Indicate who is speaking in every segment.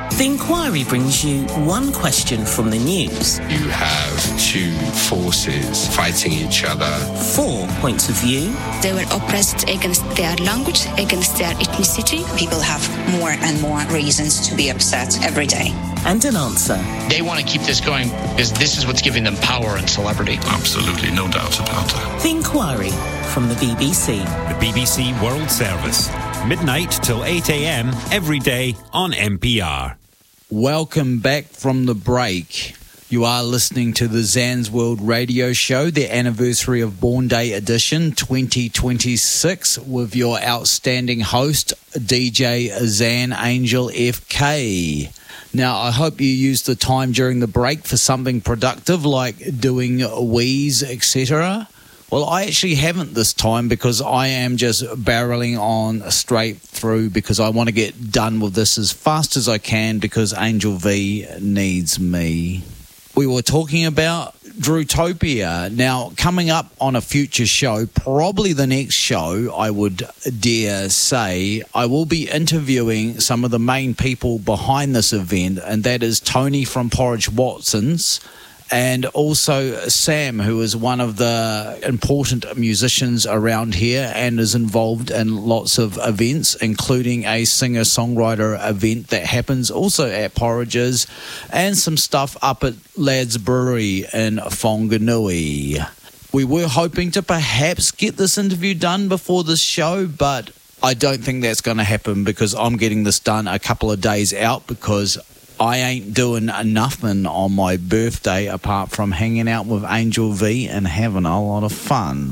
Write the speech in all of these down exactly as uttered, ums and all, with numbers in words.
Speaker 1: The Inquiry brings you one question from the news.
Speaker 2: You have two forces fighting each other.
Speaker 1: Four points of view.
Speaker 3: They were oppressed against their language, against their ethnicity.
Speaker 4: People have more and more reasons to be upset every day.
Speaker 1: And an answer.
Speaker 5: They want to keep this going because this is what's giving them power and celebrity.
Speaker 6: Absolutely, no doubt about it.
Speaker 1: The Inquiry from the B B C.
Speaker 7: The B B C World Service. Midnight till eight a.m. every day on N P R.
Speaker 8: Welcome back from the break. You are listening to the Zan's World Radio Show, the anniversary of Born Day edition twenty twenty-six, with your outstanding host, D J Zan Angel F K. Now, I hope you used the time during the break for something productive like doing wheeze, et cetera. Well, I actually haven't this time because I am just barreling on straight through because I want to get done with this as fast as I can because Angel V needs me. We were talking about Drewtopia. Now, coming up on a future show, probably the next show, I would dare say, I will be interviewing some of the main people behind this event, and that is Tony from Porridge Watsons, and also Sam, who is one of the important musicians around here and is involved in lots of events, including a singer-songwriter event that happens also at Porridge's, and some stuff up at Lads Brewery in Whanganui. We were hoping to perhaps get this interview done before this show, but I don't think that's going to happen because I'm getting this done a couple of days out because I ain't doing nothing on my birthday apart from hanging out with Angel V and having a lot of fun.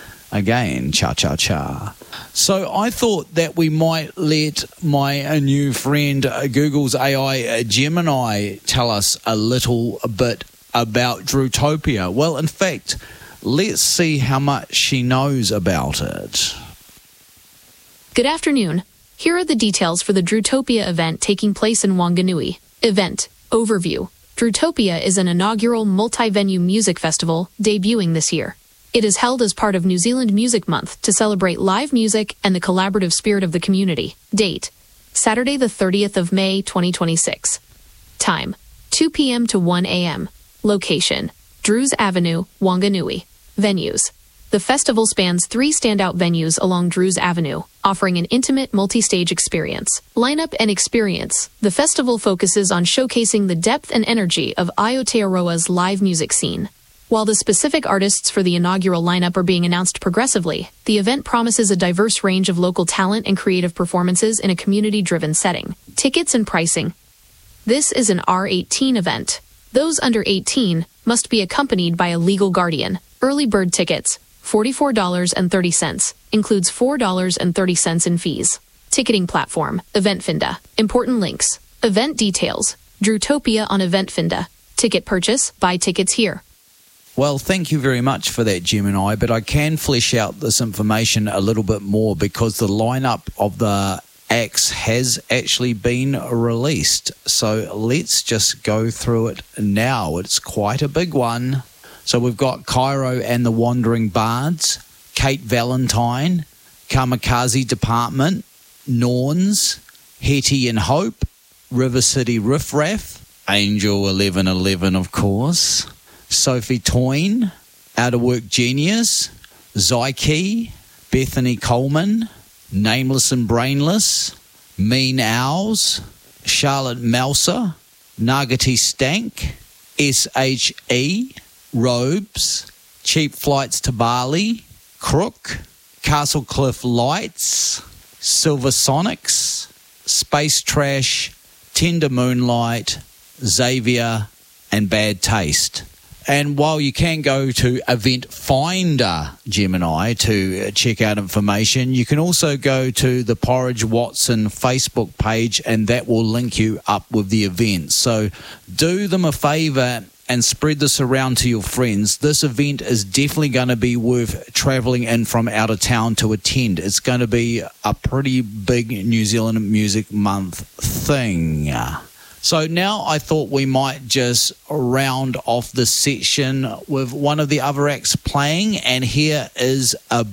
Speaker 8: Again, cha-cha-cha. So I thought that we might let my new friend Google's A I Gemini tell us a little bit about Drewtopia. Well, in fact, let's see how much she knows about it.
Speaker 9: Good afternoon. Here are the details for the Drewtopia event taking place in Whanganui. Event overview. Drewtopia is an inaugural multi-venue music festival debuting this year. It is held as part of New Zealand Music Month to celebrate live music and the collaborative spirit of the community. Date: Saturday the thirtieth of May twenty twenty-six. Time: two p.m. to one a.m. Location: Drews Avenue, Whanganui. Venues: the festival spans three standout venues along Drews Avenue, offering an intimate multi-stage experience. Lineup and experience. The festival focuses on showcasing the depth and energy of Aotearoa's live music scene. While the specific artists for the inaugural lineup are being announced progressively, the event promises a diverse range of local talent and creative performances in a community-driven setting. Tickets and pricing. This is an R eighteen event. Those under eighteen must be accompanied by a legal guardian. Early bird tickets, forty-four dollars and thirty cents, includes four dollars and thirty cents in fees. Ticketing platform, Eventfinda. Important links. Event details. Drewtopia on Eventfinda. Ticket purchase, buy tickets here.
Speaker 8: Well, thank you very much for that, Gemini, but I can flesh out this information a little bit more because the lineup of the acts has actually been released. So let's just go through it now. It's quite a big one. So we've got Cairo and the Wandering Bards, Kate Valentine, Kamikaze Department, Norns, Hetty and Hope, River City Riff Raff, Angel eleven eleven, of course, Sophie Toyne, Out of Work Genius, Zyke, Bethany Coleman, Nameless and Brainless, Mean Owls, Charlotte Melser, Nagati Stank, S H E, Robes, Cheap Flights to Bali, Crook, Castle Cliff Lights, Silver Sonics, Space Trash, Tender Moonlight, Xavier, and Bad Taste. And while you can go to Event Finder, Gemini, to check out information, you can also go to the Porridge Watson Facebook page, and that will link you up with the event. So do them a favour and spread this around to your friends. This event is definitely going to be worth travelling in from out of town to attend. It's going to be a pretty big New Zealand Music Month thing. So now I thought we might just round off this section with one of the other acts playing, and here is a